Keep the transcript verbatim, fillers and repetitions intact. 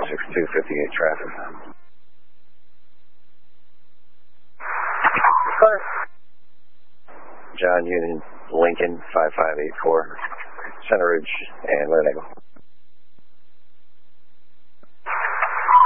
six two fifty-eight traffic. John Union, Lincoln, five five eight four, Center Ridge, and Lynn Eagle.